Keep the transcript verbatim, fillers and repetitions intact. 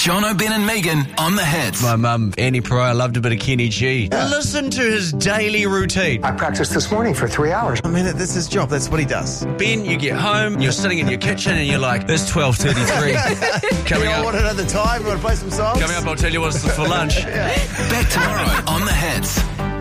John O'Ben and Megan on the hits. My mum, Annie Pryor, loved a bit of Kenny G. Listen to his daily routine. I practiced this morning for three hours. I mean, that's his job. That's what he does. Ben, you get home, you're sitting in your kitchen and you're like, it's twelve thirty-three. Coming I up. want another time. You want to play some songs? Coming up, I'll tell you what's for lunch. Back tomorrow on the hits.